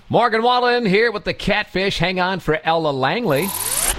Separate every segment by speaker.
Speaker 1: Morgan Wallen here with the Catfish. Hang on for Ella Langley.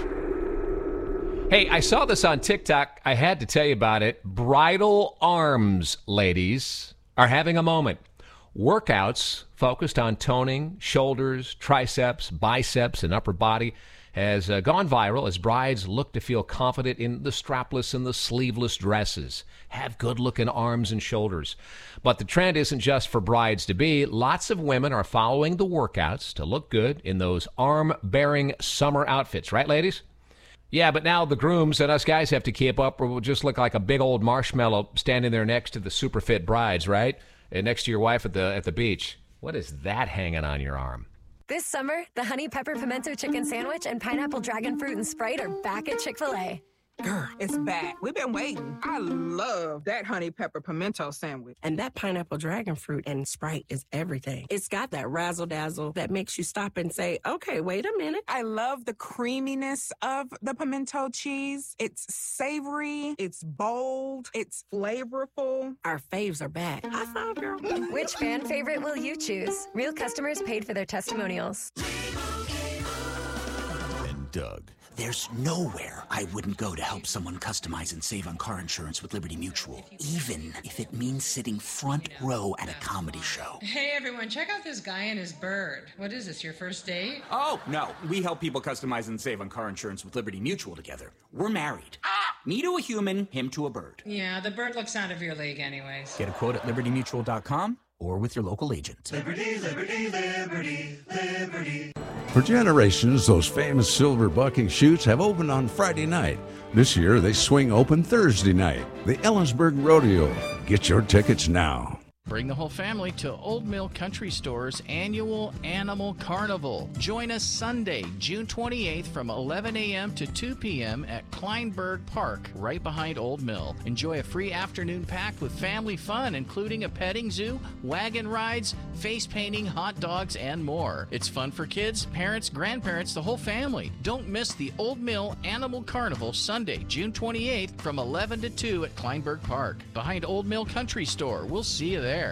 Speaker 1: Hey, I saw this on TikTok. I had to tell you about it. Bridal Arms ladies are having a moment. Workouts focused on toning shoulders, triceps, biceps, and upper body has gone viral as brides look to feel confident in the strapless and the sleeveless dresses. Have good-looking arms and shoulders. But the trend isn't just for brides to be. Lots of women are following the workouts to look good in those arm-bearing summer outfits. Right, ladies? Yeah, but now the grooms and us guys have to keep up or we'll just look like a big old marshmallow standing there next to the super fit brides, right? And next to your wife at the beach. What is that hanging on your arm?
Speaker 2: This summer, the Honey Pepper Pimento Chicken Sandwich and Pineapple Dragon Fruit and Sprite are back at Chick-fil-A.
Speaker 3: Girl, it's back. We've been waiting. I love that honey pepper pimento sandwich.
Speaker 4: And that pineapple dragon fruit and Sprite is everything. It's got that razzle-dazzle that makes you stop and say, okay, wait a minute.
Speaker 3: I love the creaminess of the pimento cheese. It's savory, it's bold, it's flavorful.
Speaker 4: Our faves are back. High five, girl.
Speaker 2: Which fan favorite will you choose? Real customers paid for their testimonials.
Speaker 5: And Doug.
Speaker 6: There's nowhere I wouldn't go to help someone customize and save on car insurance with Liberty Mutual, even if it means sitting front row at a comedy show.
Speaker 7: Hey everyone, check out this guy and his bird. What is this, your first date?
Speaker 6: Oh, no. We help people customize and save on car insurance with Liberty Mutual together. We're married. Me to a human, him to a bird.
Speaker 7: Yeah, the bird looks out of your league anyways.
Speaker 6: Get a quote at libertymutual.com or with your local agent.
Speaker 8: Liberty, liberty, liberty, liberty.
Speaker 9: For generations, those famous silver bucking chutes have opened on Friday night. This year, they swing open Thursday night. The Ellensburg Rodeo. Get your tickets now.
Speaker 10: Bring the whole family to Old Mill Country Store's annual Animal Carnival. Join us Sunday, June 28th from 11 a.m. to 2 p.m. at Kleinberg Park, right behind Old Mill. Enjoy a free afternoon packed with family fun, including a petting zoo, wagon rides, face painting, hot dogs, and more. It's fun for kids, parents, grandparents, the whole family. Don't miss the Old Mill Animal Carnival Sunday, June 28th from 11 to 2 at Kleinberg Park, behind Old Mill Country Store. We'll see you there.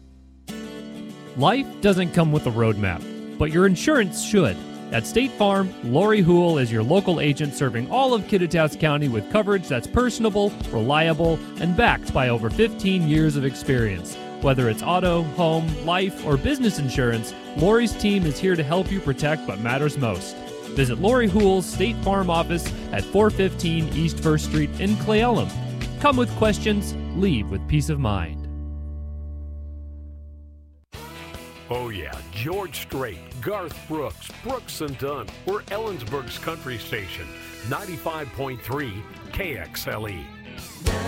Speaker 11: Life doesn't come with a roadmap, but your insurance should. At State Farm, Lori Houle is your local agent serving all of Kittitas County with coverage that's personable, reliable, and backed by over 15 years of experience. Whether it's auto, home, life, or business insurance, Lori's team is here to help you protect what matters most. Visit Lori Houle's State Farm office at 415 East 1st Street in Cle Elum. Come with questions, leave with peace of mind.
Speaker 12: Oh yeah, George Strait, Garth Brooks, Brooks and Dunn. We're Ellensburg's country station, 95.3 KXLE.